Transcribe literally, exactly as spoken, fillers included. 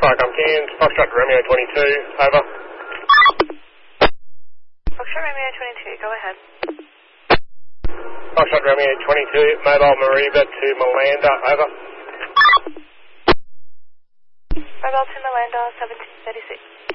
Fire come canned. Foxtrot Romeo twenty-two, over. Foxtrot Romeo twenty-two, go ahead. Foxtrot Romeo twenty-two, Mobile Mariba to Malanda, over. Mobile to Malanda, seventeen thirty-six.